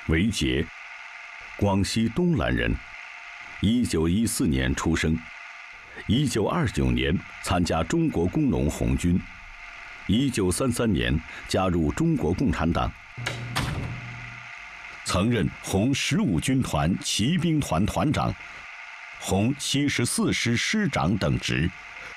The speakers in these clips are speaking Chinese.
韦杰，广西东兰人，1914年出生，1929年参加中国工农红军，1933年加入中国共产党，曾任红15军团骑兵团团长、红74师师长等职，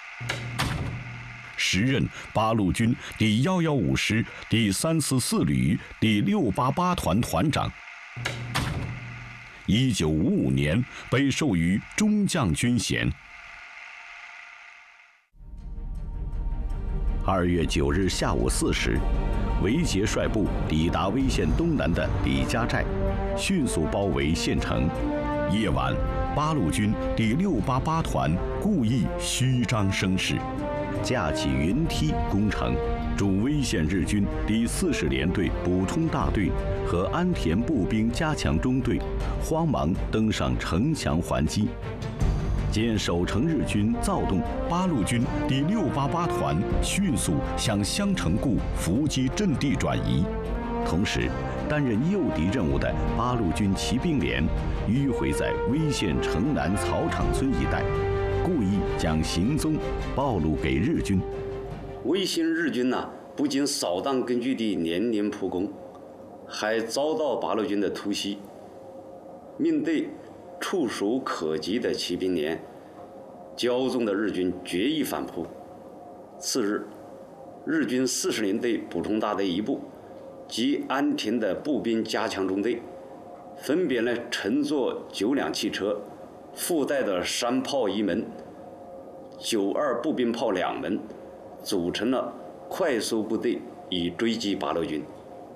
时任八路军第115师第344旅第688团团长。1955年被授予中将军衔。2月9日下午4时，韦杰率部抵达威县东南的李家寨，迅速包围县城。夜晚，八路军第688团故意虚张声势，架起云梯攻城，驻威县日军第40联队补充大队和安田步兵加强中队慌忙登上城墙还击。见守城日军躁动，八路军第688团迅速向襄城固伏击阵地转移。同时，担任诱敌任务的八路军骑兵连迂回在威县城南草场村一带，故意将行踪暴露给日军。 威信日军不仅扫荡根据地连连扑攻，还遭到八路军的突袭。面对触手可及的骑兵连，骄纵的日军决意反扑。次日，日军40联队补充大队一部及安田的步兵加强中队，分别乘坐9辆汽车，附带的山炮1门、92步兵炮2门，组成了快速部队，以追击八路军。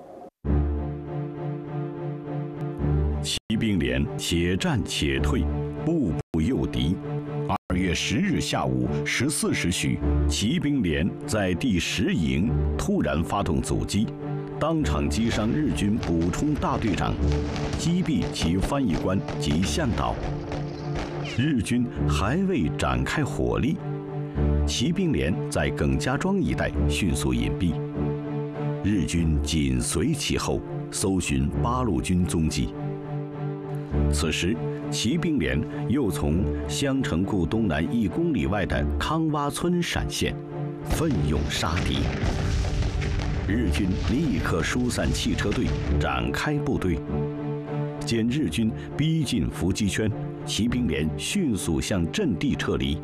骑兵连且战且退，步步诱敌。2月10日下午14时许，骑兵连在第10营突然发动阻击，当场击伤日军补充大队长，击毙其翻译官及向导。日军还未展开火力，骑兵连在耿家庄一带迅速隐蔽，日军紧随其后，搜寻八路军踪迹。此时，骑兵连又从襄城固东南1公里外的康洼村闪现，奋勇杀敌。日军立刻疏散汽车队，展开部队。见日军逼近伏击圈，骑兵连迅速向阵地撤离。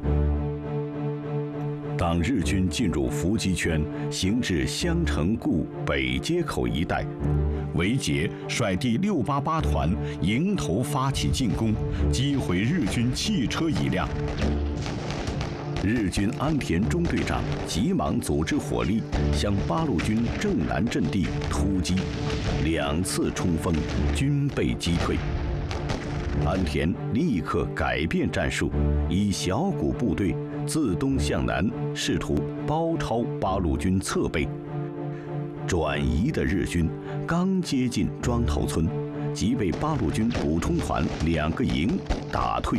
当日军进入伏击圈，行至襄城固北街口一带，韦杰率第688团迎头发起进攻，击毁日军汽车1辆。日军安田中队长急忙组织火力，向八路军正南阵地突击，2次冲锋均被击退。安田立刻改变战术，以小股部队自东向南，试图包抄八路军侧背。转移的日军刚接近庄头村，即被八路军补充团2个营打退。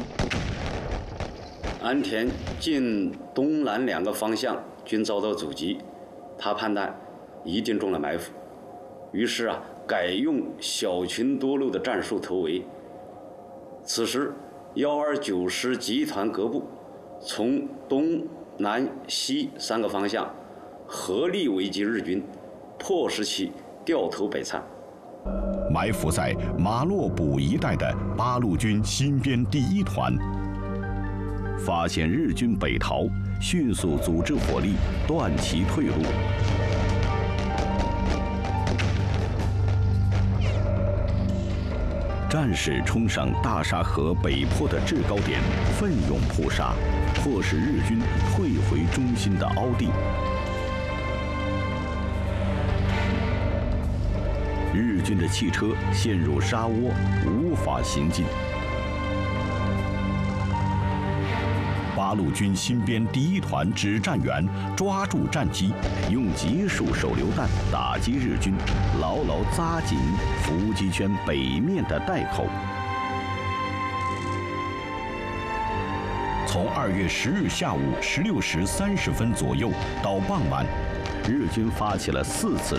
安田见东南2个方向均遭到阻击，他判断一定中了埋伏，于是改用小群多路的战术突围。此时129师集团各部从东南西3个方向合力围击日军，迫使其掉头北窜。 埋伏在马洛堡一带的八路军新编第1团发现日军北逃，迅速组织火力断其退路。战士冲上大沙河北坡的制高点，奋勇扑杀，迫使日军退回中心的凹地。日军的汽车陷入沙窝，无法行进。八路军新编第1团指战员抓住战机，用集束手榴弹打击日军，牢牢扎紧伏击圈北面的带口。从2月10日下午16时30分左右到傍晚，日军发起了4次